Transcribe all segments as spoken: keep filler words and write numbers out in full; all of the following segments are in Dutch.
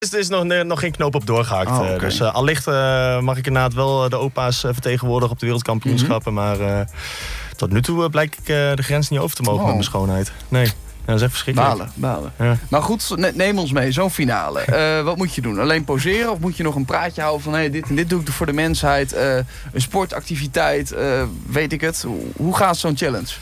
Er is nog, nog geen knoop op doorgehakt. Oh, okay. Dus uh, allicht uh, mag ik inderdaad wel de opa's uh, vertegenwoordigen op de wereldkampioenschappen. Mm-hmm. Maar uh, tot nu toe uh, blijkt ik uh, de grens niet over te mogen oh. met mijn schoonheid. Nee, ja, dat is echt verschrikkelijk. Balen, balen. Ja. Maar goed, ne- neem ons mee, zo'n finale. Uh, wat moet je doen? Alleen poseren of moet je nog een praatje houden van... Hey, dit en dit doe ik voor de mensheid, uh, een sportactiviteit, uh, weet ik het. Hoe gaat zo'n challenge?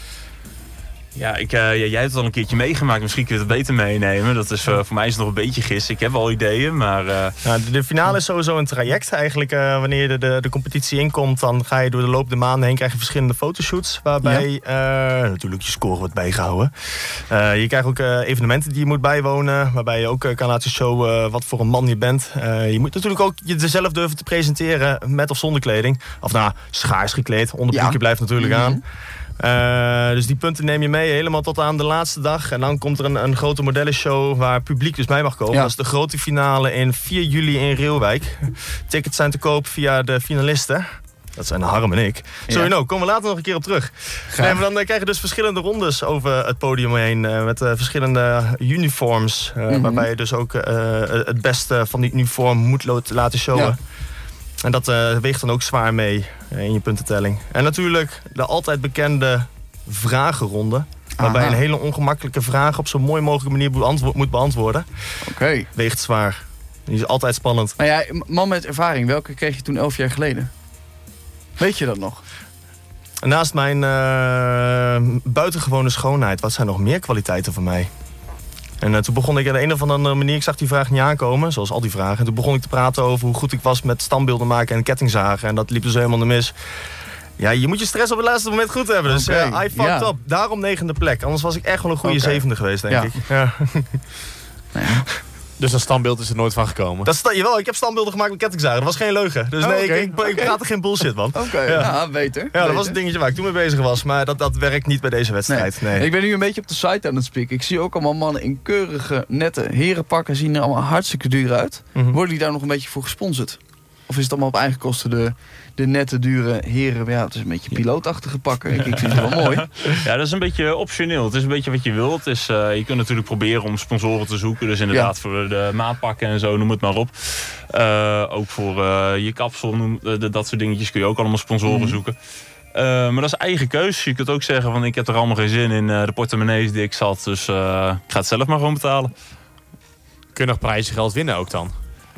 Ja, ik, uh, jij hebt het al een keertje meegemaakt. Misschien kun je het beter meenemen. Dat is, uh, voor mij is het nog een beetje gis. Ik heb wel ideeën, maar... Uh... Ja, de, de finale is sowieso een traject eigenlijk. Uh, wanneer je de, de, de competitie inkomt, dan ga je door de loop der maanden heen... krijg je verschillende fotoshoots, waarbij ja. uh, natuurlijk je score wordt bijgehouden. Uh, je krijgt ook uh, evenementen die je moet bijwonen... waarbij je ook uh, kan laten showen uh, wat voor een man je bent. Uh, je moet natuurlijk ook jezelf durven te presenteren... met of zonder kleding. Of nou, schaars gekleed. Onderbroekje ja. blijft natuurlijk mm-hmm. aan. Uh, dus die punten neem je mee helemaal tot aan de laatste dag. En dan komt er een, een grote modellenshow waar publiek dus bij mag komen. Ja. Dat is de grote finale in vier juli in Reeuwijk. Tickets zijn te koop via de finalisten. Dat zijn Harm en ik. Ja. Zo, nou, komen we later nog een keer op terug. Nee, maar dan uh, krijg je dus verschillende rondes over het podium heen. Uh, met uh, verschillende uniforms. Uh, mm-hmm. Waarbij je dus ook uh, het beste van die uniform moet lo- laten showen. Ja. En dat uh, weegt dan ook zwaar mee uh, in je puntentelling. En natuurlijk de altijd bekende vragenronde. Waarbij je een hele ongemakkelijke vraag op zo'n mooi mogelijke manier beantwo- moet beantwoorden. Oké. Okay. Weegt zwaar. Die is altijd spannend. Maar ja, man met ervaring, welke kreeg je toen elf jaar geleden? Weet je dat nog? Naast mijn uh, buitengewone schoonheid, wat zijn nog meer kwaliteiten van mij? En uh, toen begon ik op de een of andere manier, ik zag die vraag niet aankomen, zoals al die vragen. En toen begon ik te praten over hoe goed ik was met standbeelden maken en kettingzagen. En dat liep dus helemaal in de mis. Ja, je moet je stress op het laatste moment goed hebben. Dus okay. uh, I fucked ja. up. Daarom negende plek. Anders was ik echt wel een goede okay. zevende geweest, denk ja. ik. Ja. Nou ja. Dus dat standbeeld is er nooit van gekomen? Dat sta- jawel, ik heb standbeelden gemaakt met kettingzagen. Dat was geen leugen. Dus nee, oh, okay. ik, ik, ik okay. praatte geen bullshit, man. Oké, okay. ja. ja, beter. Ja, beter. dat was het dingetje waar ik toen mee bezig was. Maar dat, dat werkt niet bij deze wedstrijd. Nee. Nee. Ik ben nu een beetje op de site aan het spieken. Ik zie ook allemaal mannen in keurige, nette herenpakken. Zien er allemaal hartstikke duur uit. Mm-hmm. Worden die daar nog een beetje voor gesponsord? Of is het allemaal op eigen kosten de, de nette, dure heren? Ja, het is een beetje pilootachtige pakken. Ik, ik vind het wel mooi. Ja, dat is een beetje optioneel. Het is een beetje wat je wilt. Het is, uh, je kunt natuurlijk proberen om sponsoren te zoeken. Dus inderdaad ja. voor de maatpakken en zo, noem het maar op. Uh, ook voor uh, je kapsel, noem, uh, dat soort dingetjes kun je ook allemaal sponsoren mm. zoeken. Uh, maar dat is eigen keus. Je kunt ook zeggen van ik heb er allemaal geen zin in. Uh, de portemonnees die ik zat. Dus uh, ik ga het zelf maar gewoon betalen. Kun je nog prijzengeld winnen ook dan?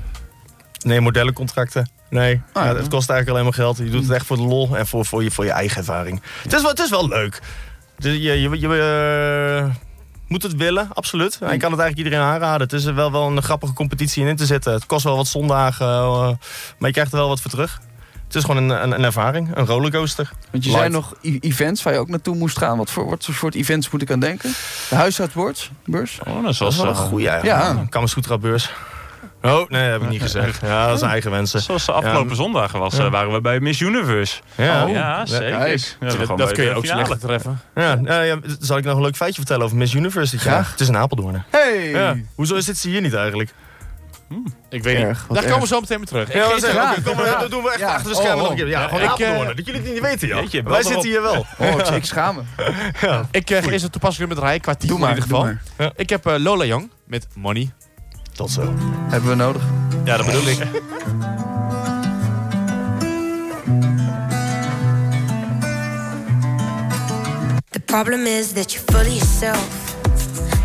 Nee, modellencontracten. Nee, ah, ja, het kost eigenlijk alleen maar geld. Je doet het echt voor de lol en voor, voor, je, voor je eigen ervaring. Het is wel, het is wel leuk. Je, je, je, je uh, moet het willen, absoluut. Ik kan het eigenlijk iedereen aanraden. Het is wel, wel een grappige competitie in te zitten. Het kost wel wat zondagen, uh, maar je krijgt er wel wat voor terug. Het is gewoon een, een, een ervaring, een rollercoaster. Want je Light. zei nog e- events waar je ook naartoe moest gaan. Wat voor, wat voor soort events moet ik aan denken? De huisartsbeurs? Oh, dat is wel, dat is wel een goeie. Ja, ja. Kammersoetrabeurs. Oh, nee, dat heb ik niet gezegd. Ja, dat zijn eigen wensen. Zoals de afgelopen ja. zondag was, ja. waren we bij Miss Universe. Ja, oh, ja zeker. Ja, ja, dat dat kun je ook slecht treffen. Ja, uh, ja, zal ik nog een leuk feitje vertellen over Miss Universe dit jaar? Ja. Het is een Apeldoorn. Hey! Ja. Hoezo zit ze hier niet eigenlijk? Hmm. Ik weet niet. Daar komen we zo meteen weer terug. Ja, zeg, ja. Okay, kom maar, dat doen we echt ja. achter de schermen oh, oh. nog een keer. Ja, gewoon Apeldoorn. Uh, dat jullie het niet weten, joh. Je, Wij zitten hier wel. Oh, ik, ik schaam me. Ja. Ik uh, ga eerst een toepasselijke met rij, qua team in ieder geval. Ja. Ik heb uh, Lola Young met Money. Tot zo. Hebben we nodig. Ja, dat bedoel ik. The problem is that you're full of yourself.